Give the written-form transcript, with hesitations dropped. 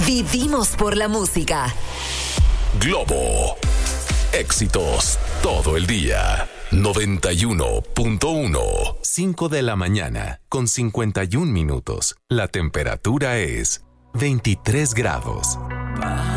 Vivimos por la música. Globo. Éxitos todo el día. 91.1. 5 de la mañana con 51 minutos. La temperatura es 23 grados.